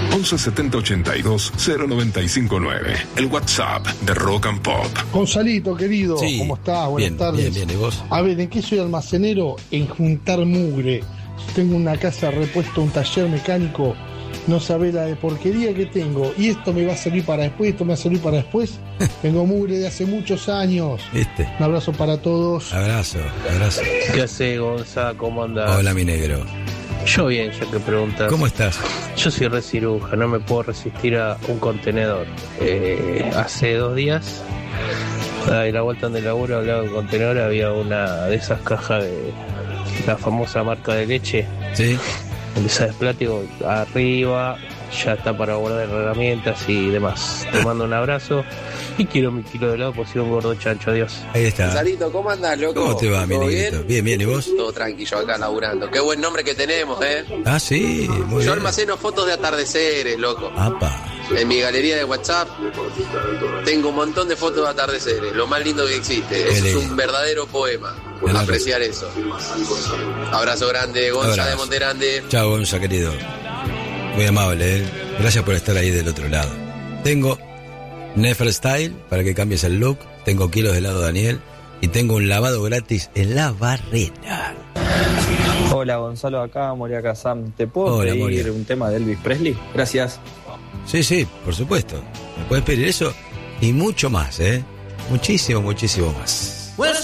11 70 82 0959. El WhatsApp de Rock and Pop. Gonzalito, querido, Sí. ¿cómo estás? Buenas Bien, tardes. bien, ¿y vos? A ver, ¿en qué soy almacenero? En juntar mugre. Tengo una casa repuesto, un taller mecánico. No sabés la de porquería que tengo. Y esto me va a servir para después, esto me va a servir para después. Tengo mugre de hace muchos años. ¿Viste? Un abrazo para todos. Abrazo. ¿Qué hace, Gonza? ¿Cómo andás? Hola, mi negro. Yo bien, ya que preguntas. ¿Cómo estás? Yo soy re ciruja, no me puedo resistir a un contenedor. Hace 2 días, a la vuelta donde laburo, hablaba de un contenedor, había una de esas cajas de la famosa marca de leche. Sí. Esa de plástico, arriba, ya está para guardar herramientas y demás. Te mando un abrazo y quiero mi kilo de helado por si un gordo chancho, adiós. Ahí está. Salito, ¿cómo andás, loco? ¿Cómo te va, mi ¿Todo negrito? Bien, ¿y vos? Todo tranquilo acá laburando. Qué buen nombre que tenemos, Ah, sí, muy bien. Yo almaceno fotos de atardeceres, loco. Apa. En mi galería de WhatsApp tengo un montón de fotos de atardeceres, lo más lindo que existe. Eso es un verdadero poema. Apreciar eso. Abrazo grande, Gonza Abrazo. de Monterande. Chao, Gonza, querido. Muy amable, ¿eh? Gracias por estar ahí del otro lado. Tengo Neferstyle para que cambies el look. Tengo kilos de helado Daniel. Y tengo un lavado gratis en La Barrera. Hola, Gonzalo, acá, Moria Kazam. ¿Te puedo Hola, pedir Moria. un tema de Elvis Presley? Gracias. Sí, por supuesto. Me puedes pedir eso y mucho más, ¿eh? Muchísimo más.